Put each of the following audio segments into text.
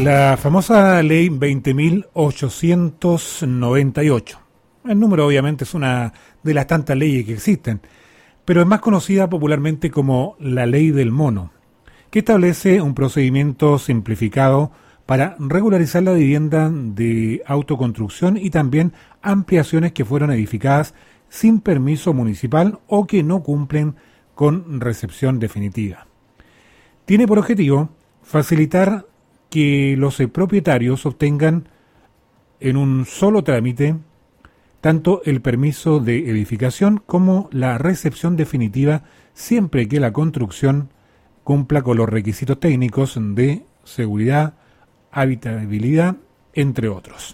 La famosa ley 20.898. El número obviamente es una de las tantas leyes que existen, pero es más conocida popularmente como la ley del mono, que establece un procedimiento simplificado para regularizar la vivienda de autoconstrucción y también ampliaciones que fueron edificadas sin permiso municipal o que no cumplen con recepción definitiva. Tiene por objetivo facilitar que los propietarios obtengan en un solo trámite tanto el permiso de edificación como la recepción definitiva siempre que la construcción cumpla con los requisitos técnicos de seguridad, habitabilidad, entre otros.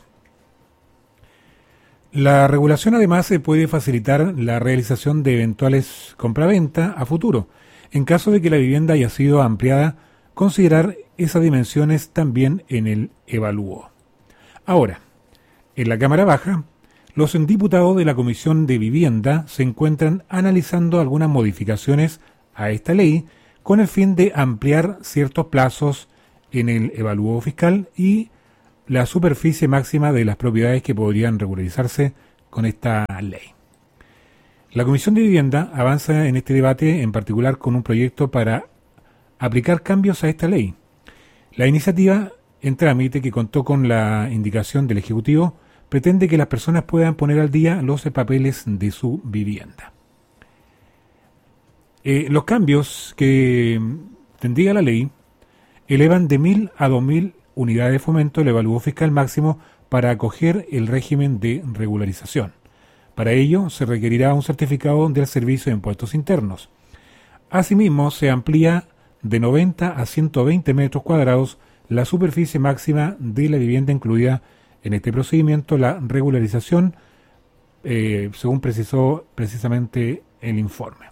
La regulación además puede facilitar la realización de eventuales compraventa a futuro. En caso de que la vivienda haya sido ampliada, considerar esas dimensiones también en el evalúo. Ahora, en la Cámara Baja, los diputados de la Comisión de Vivienda se encuentran analizando algunas modificaciones a esta ley con el fin de ampliar ciertos plazos en el evalúo fiscal y la superficie máxima de las propiedades que podrían regularizarse con esta ley. La Comisión de Vivienda avanza en este debate en particular con un proyecto para aplicar cambios a esta ley. La iniciativa en trámite, que contó con la indicación del Ejecutivo, pretende que las personas puedan poner al día los papeles de su vivienda. Los cambios que tendría la ley elevan de 1.000 a 2.000 unidades de fomento el evalúo fiscal máximo para acoger el régimen de regularización. Para ello se requerirá un certificado del Servicio de Impuestos Internos. Asimismo, se amplía de 90 a 120 metros cuadrados la superficie máxima de la vivienda incluida en este procedimiento, la regularización, según precisó precisamente el informe.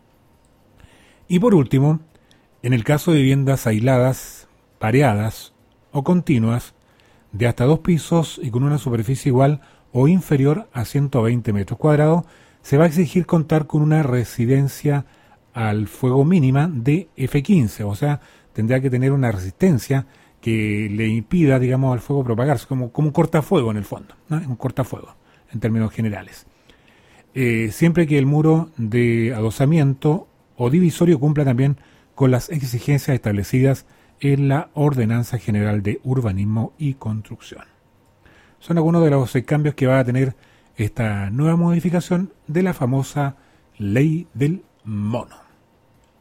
Y por último, en el caso de viviendas aisladas, pareadas o continuas, de hasta 2 pisos y con una superficie igual o inferior a 120 metros cuadrados, se va a exigir contar con una resistencia al fuego mínima de F15, o sea, tendrá que tener una resistencia que le impida, digamos, al fuego propagarse, como un cortafuego en el fondo, ¿no? Un cortafuego, en términos generales. Siempre que el muro de adosamiento o divisorio cumpla también con las exigencias establecidas en la Ordenanza General de Urbanismo y Construcción. Son algunos de los cambios que va a tener esta nueva modificación de la famosa Ley del Mono.